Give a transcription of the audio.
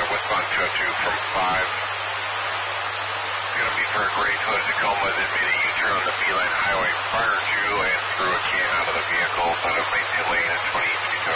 westbound 202 from 5. Going to be for a Great Hood Tacoma that made a U-turn on the Beeline Highway prior to